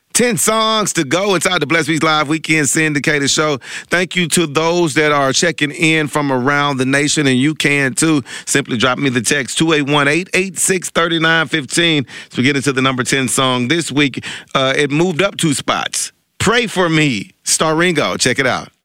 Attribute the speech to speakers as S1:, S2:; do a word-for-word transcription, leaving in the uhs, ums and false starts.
S1: ten songs to go inside the Blessed Beats Live Weekend Syndicated Show. Thank you to those that are checking in from around the nation, and you can too. Simply drop me the text two eight one, eight eight six, three nine one five. So we get into the number ten song this week. Uh, it moved up two spots. Pray For Me, Star Ringo. Check it out.